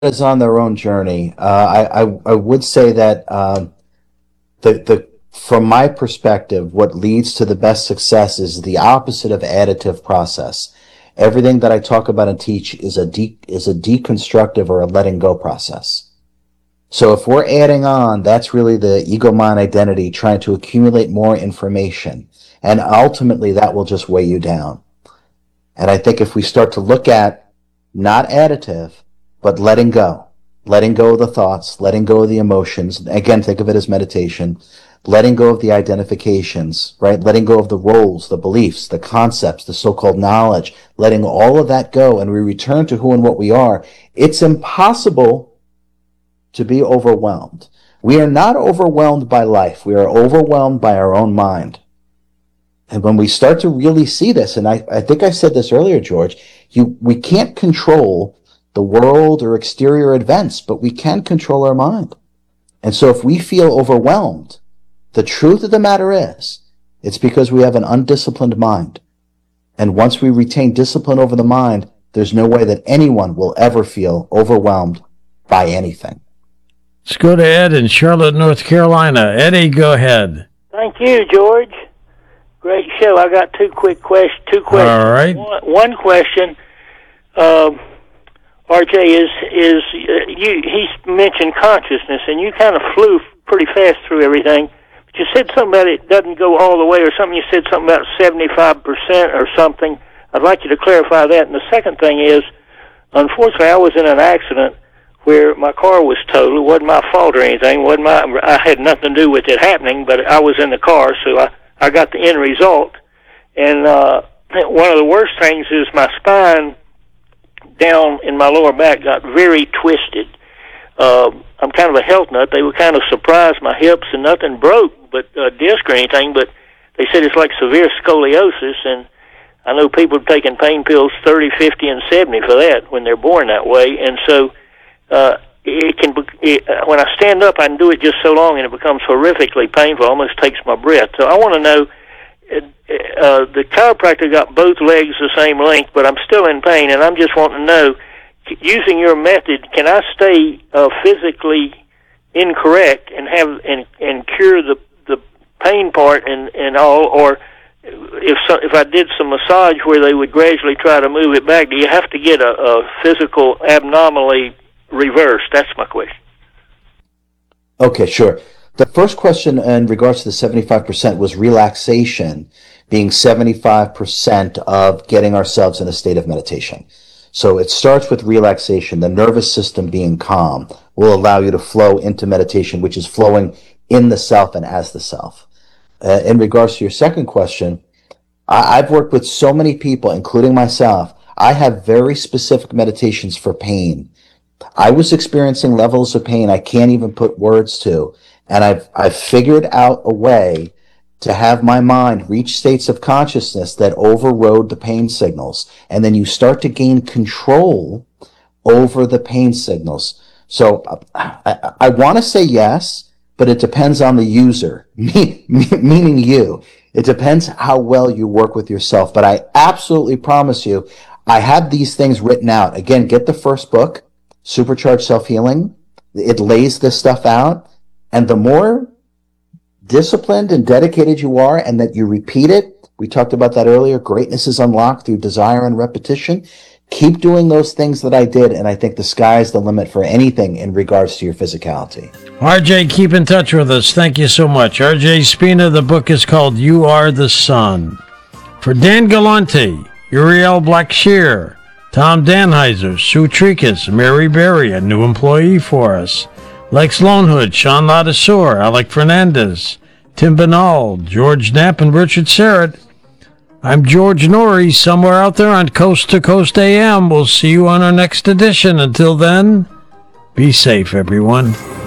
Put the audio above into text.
is on their own journey. I would say that the from my perspective, what leads to the best success is the opposite of additive process. Everything that I talk about and teach is a deconstructive or a letting go process. So if we're adding on, that's really the ego mind identity trying to accumulate more information. And ultimately that will just weigh you down. And I think if we start to look at not additive, but letting go of the thoughts, letting go of the emotions. Again, think of it as meditation, letting go of the identifications, right? Letting go of the roles, the beliefs, the concepts, the so-called knowledge, letting all of that go. And we return to who and what we are. It's impossible to be overwhelmed. We are not overwhelmed by life. We are overwhelmed by our own mind. And when we start to really see this, and I think I said this earlier, George, we can't control the world or exterior events, but we can control our mind. And so if we feel overwhelmed, the truth of the matter is, it's because we have an undisciplined mind. And once we retain discipline over the mind, there's no way that anyone will ever feel overwhelmed by anything. Let's go to Ed in Charlotte, North Carolina. Eddie, go ahead. Thank you, George. Great show. I got two questions. All right. One question, RJ, is he mentioned consciousness, and you kind of flew pretty fast through everything. But you said something about it doesn't go all the way, or something. You said something about 75% or something. I'd like you to clarify that. And the second thing is, unfortunately, I was in an accident where my car was totaled. It wasn't my fault or anything. I had nothing to do with it happening, but I was in the car, so I got the end result. And one of the worst things is my spine down in my lower back got very twisted. I'm kind of a health nut. They were kind of surprised my hips, and nothing broke but a disc or anything, but they said it's like severe scoliosis, and I know people have taken pain pills 30, 50, and 70 for that when they're born that way. And so when I stand up, I can do it just so long, and it becomes horrifically painful, almost takes my breath. So I want to know, the chiropractor got both legs the same length, but I'm still in pain, and I'm just wanting to know, using your method, can I stay physically incorrect and and cure the pain part and all, or if I did some massage where they would gradually try to move it back, do you have to get a physical abnormally reversed? That's my question. Okay, sure. The first question in regards to the 75% was relaxation being 75% of getting ourselves in a state of meditation. So it starts with relaxation. The nervous system being calm will allow you to flow into meditation, which is flowing in the self and as the self. In regards to your second question, I've worked with so many people, including myself. I have very specific meditations for pain. I was experiencing levels of pain I can't even put words to, and I've figured out a way to have my mind reach states of consciousness that overrode the pain signals, and then you start to gain control over the pain signals. So I want to say yes, but it depends on the user, meaning you. It depends how well you work with yourself. But I absolutely promise you, I have these things written out. Again, get the first book, Supercharged Self-Healing. It lays this stuff out. And the more disciplined and dedicated you are and that you repeat it, we talked about that earlier, greatness is unlocked through desire and repetition. Keep doing those things that I did, and I think the sky's the limit for anything in regards to your physicality. RJ, keep in touch with us. Thank you so much. RJ Spina, the book is called You Are the Sun. For Dan Galante, Uriel Blackshear, Tom Danheiser, Sue Tricus, Mary Berry, a new employee for us, Lex Lonehood, Sean Ladisseur, Alec Fernandez, Tim Banal, George Knapp, and Richard Serrett. I'm George Norrie, somewhere out there on Coast to Coast AM. We'll see you on our next edition. Until then, be safe, everyone.